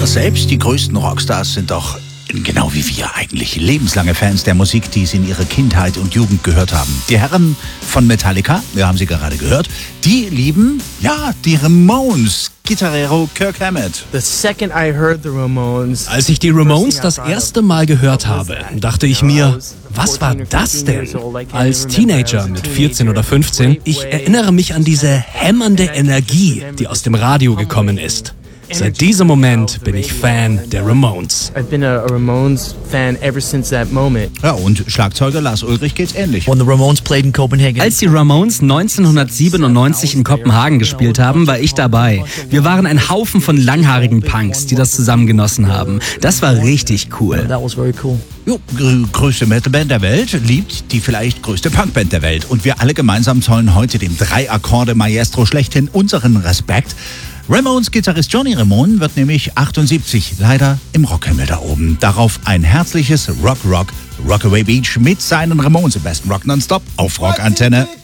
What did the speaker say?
Selbst die größten Rockstars sind doch, genau wie wir eigentlich, lebenslange Fans der Musik, die sie in ihrer Kindheit und Jugend gehört haben. Die Herren von Metallica, wir haben sie gerade gehört, die lieben, die Ramones. Gitarrero Kirk Hammett. Als ich die Ramones das erste Mal gehört habe, dachte ich mir, was war das denn? Als Teenager mit 14 oder 15, ich erinnere mich an diese hämmernde Energie, die aus dem Radio gekommen ist. Seit diesem Moment bin ich Fan der Ramones. Ja, und Schlagzeuger Lars Ulrich geht's ähnlich. Als die Ramones 1997 in Kopenhagen gespielt haben, war ich dabei. Wir waren ein Haufen von langhaarigen Punks, die das zusammen genossen haben. Das war richtig cool. Jo, größte Metalband der Welt liebt die vielleicht größte Punkband der Welt. Und wir alle gemeinsam zollen heute dem Drei-Akkorde-Maestro schlechthin unseren Respekt. Ramones-Gitarrist Johnny Ramone wird nämlich 78, leider im Rockhimmel da oben. Darauf ein herzliches Rockaway Beach mit seinen Ramones im besten Rock nonstop auf Rockantenne.